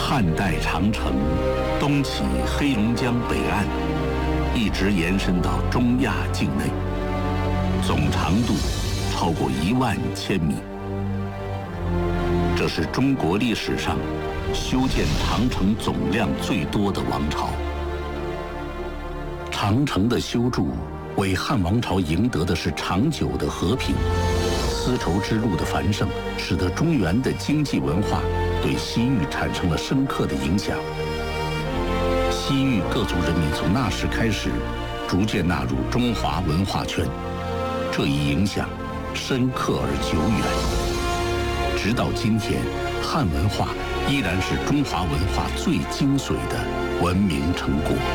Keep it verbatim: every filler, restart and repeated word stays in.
汉代长城东起黑龙江北岸，一直延伸到中亚境内，总长度超过一万千米。这是中国历史上修建长城总量最多的王朝。长城的修筑为汉王朝赢得的是长久的和平，丝绸之路的繁盛使得中原的经济文化对西域产生了深刻的影响。西域各族人民从那时开始逐渐纳入中华文化圈，这一影响深刻而久远。直到今天，汉文化依然是中华文化最精髓的文明成果。